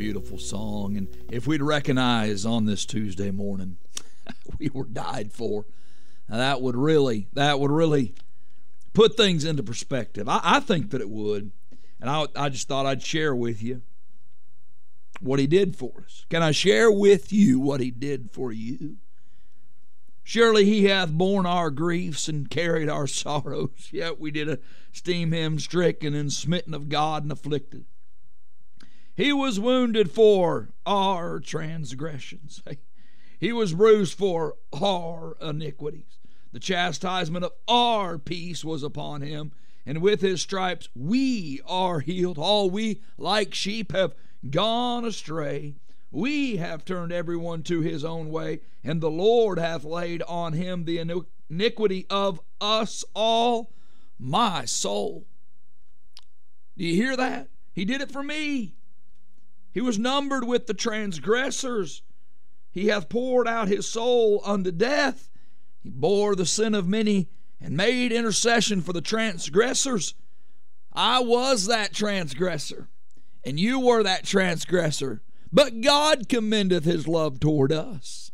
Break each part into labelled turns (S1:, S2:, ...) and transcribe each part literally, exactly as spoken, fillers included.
S1: beautiful song. And if we'd recognize on this Tuesday morning we were died for, now that would really, that would really put things into perspective. I, I think that it would. And I, I just thought I'd share with you what he did for us. Can I share with you what he did for you? Surely he hath borne our griefs and carried our sorrows, yet we did esteem him stricken and smitten of God and afflicted. He was wounded for our transgressions. He was bruised for our iniquities. The chastisement of our peace was upon him, and with his stripes we are healed. All we like sheep have gone astray. We have turned everyone to his own way, and the Lord hath laid on him the iniquity of us all. My soul. Do you hear that? He did it for me. He was numbered with the transgressors. He hath poured out his soul unto death. He bore the sin of many and made intercession for the transgressors. I was that transgressor, and you were that transgressor. But God commendeth his love toward us,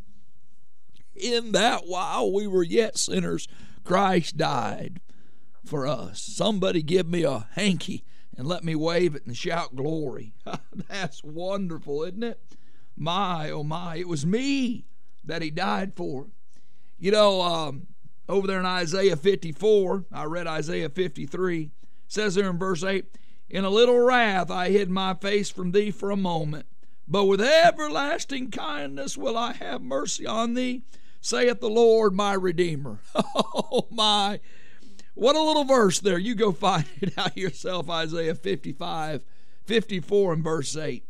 S1: in that while we were yet sinners, Christ died for us. Somebody give me a hanky and let me wave it and shout glory. That's wonderful, isn't it? My, oh my, it was me that he died for. You know, um, over there in Isaiah fifty-four, I read Isaiah fifty-three, it says there in verse eight, in a little wrath I hid my face from thee for a moment, but with everlasting kindness will I have mercy on thee, saith the Lord my Redeemer. Oh my, what a little verse there. You go find it out yourself, Isaiah fifty-five, fifty-four and verse eight.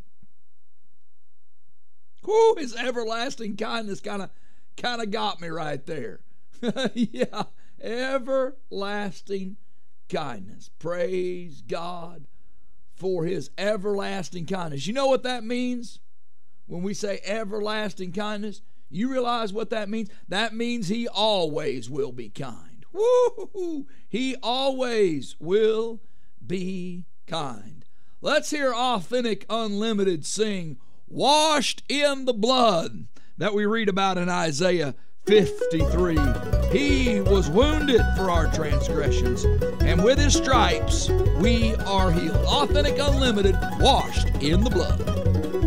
S1: Whoo, his everlasting kindness kind of kind of got me right there. Yeah, everlasting kindness. Praise God for his everlasting kindness. You know what that means? When we say everlasting kindness, you realize what that means? That means he always will be kind. Woo! He always will be kind. Let's hear Authentic Unlimited sing Washed in the Blood that we read about in Isaiah fifty-three. He was wounded for our transgressions, and with his stripes we are healed. Authentic Unlimited, Washed in the Blood.